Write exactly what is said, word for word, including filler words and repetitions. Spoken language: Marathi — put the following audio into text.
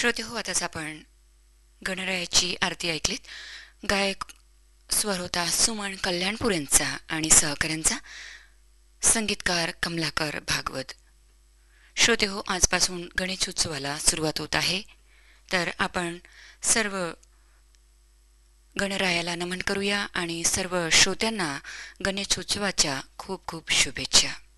श्रोते हो, आताच आपण गणरायाची आरती ऐकलीत. गायक स्वर होता सुमन कल्याणपूर यांचा आणि सहकाऱ्यांचा, संगीतकार कमलाकर भागवत. श्रोते हो, आजपासून गणेशोत्सवाला सुरुवात होत आहे, तर आपण सर्व गणरायाला नमन करूया आणि सर्व श्रोत्यांना गणेशोत्सवाच्या खूप खूप शुभेच्छा.